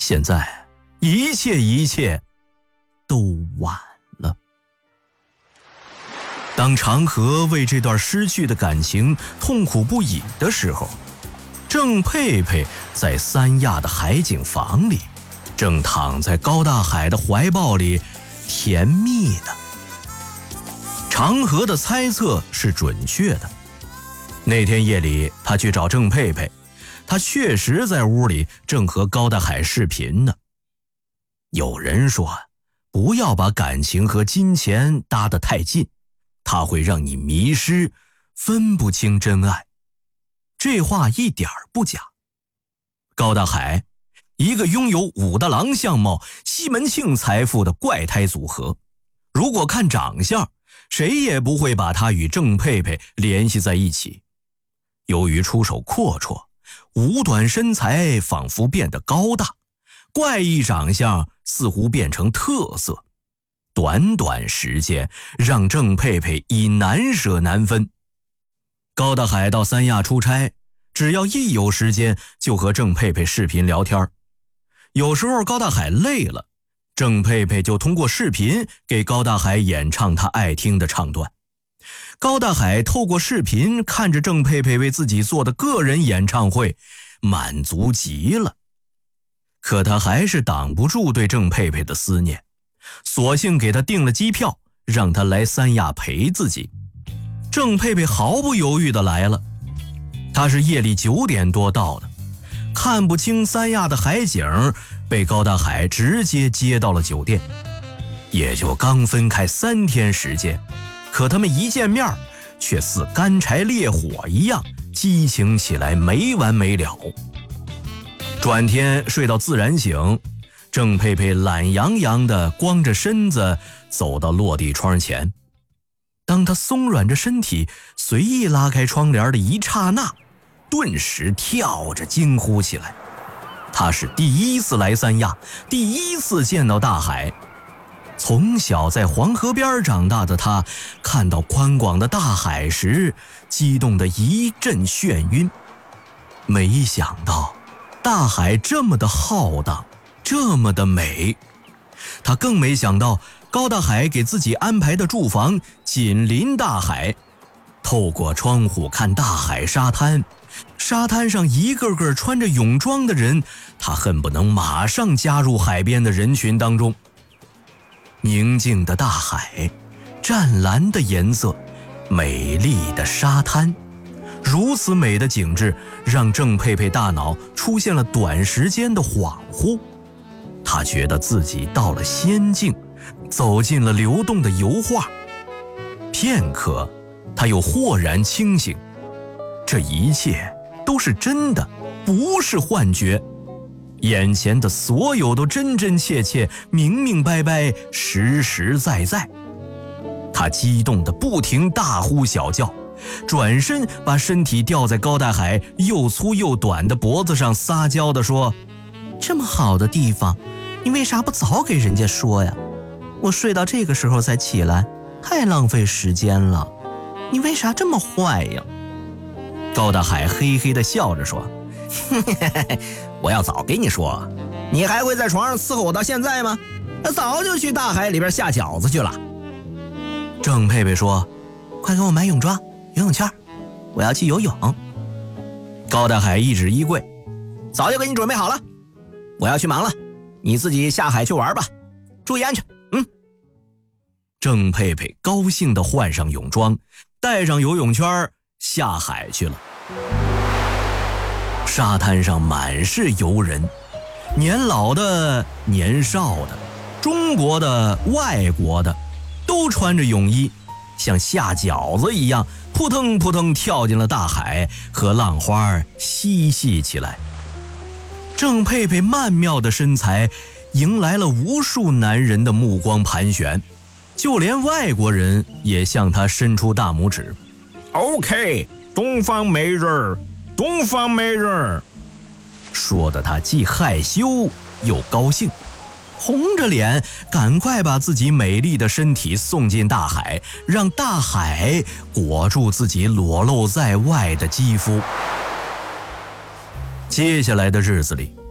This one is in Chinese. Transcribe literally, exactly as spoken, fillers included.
现在一切一切都晚了。当长河为这段失去的感情痛苦不已的时候，郑佩佩在三亚的海景房里，正躺在高大海的怀抱里甜蜜呢。长河的猜测是准确的。那天夜里他去找郑佩佩，他确实在屋里正和高大海视频呢。有人说，不要把感情和金钱搭得太近，它会让你迷失，分不清真爱。这话一点儿不假。高大海，一个拥有武大郎相貌、西门庆财富的怪胎组合，如果看长相，谁也不会把他与郑佩佩联系在一起。由于出手阔绰，五短身材仿佛变得高大，怪异长相似乎变成特色。短短时间让郑佩佩已难舍难分。高大海到三亚出差，只要一有时间就和郑佩佩视频聊天。有时候高大海累了，郑佩佩就通过视频给高大海演唱他爱听的唱段。高大海透过视频看着郑佩佩为自己做的个人演唱会，满足极了。可他还是挡不住对郑佩佩的思念，索性给他订了机票，让他来三亚陪自己。郑佩佩毫不犹豫地来了。他是夜里九点多到的，看不清三亚的海景，被高大海直接接到了酒店。也就刚分开三天时间，可他们一见面却似干柴烈火一样激情起来，没完没了。转天睡到自然醒，郑佩佩懒洋洋地光着身子走到落地窗前。当他松软着身体随意拉开窗帘的一刹那，顿时跳着惊呼起来。他是第一次来三亚，第一次见到大海。从小在黄河边长大的他，看到宽广的大海时，激动得一阵眩晕。没想到大海这么的浩荡，这么的美。他更没想到高大海给自己安排的住房紧邻大海，透过窗户看大海沙滩，沙滩上一个个穿着泳装的人，他恨不能马上加入海边的人群当中。宁静的大海，湛蓝的颜色，美丽的沙滩，如此美的景致让郑佩佩大脑出现了短时间的恍惚。他觉得自己到了仙境，走进了流动的油画。片刻，他又豁然清醒，这一切都是真的，不是幻觉。眼前的所有都真真切切，明明白白，实实在在。他激动得不停大呼小叫，转身把身体吊在高大海又粗又短的脖子上，撒娇地说：这么好的地方，你为啥不早给人家说呀？我睡到这个时候才起来，太浪费时间了。你为啥这么坏呀？高大海嘿嘿地笑着说：我要早给你说，你还会在床上伺候我到现在吗？早就去大海里边下饺子去了。郑佩佩说：快给我买泳装、游泳圈，我要去游泳。高大海一指衣柜：早就给你准备好了，我要去忙了，你自己下海去玩吧，注意安全。嗯。郑佩佩高兴地换上泳装，带上游泳圈，下海去了。沙滩上满是游人，年老的、年少的，中国的、外国的，都穿着泳衣，像下饺子一样扑腾扑腾跳进了大海，和浪花嬉戏起来。郑佩佩曼妙的身材迎来了无数男人的目光盘旋，就连外国人也向他伸出大拇指。 OK， 东方美人，东方美人，说的他既害羞又高兴，红着脸赶快把自己美丽的身体送进大海，让大海裹住自己裸露在外的肌肤。接下来的日子里，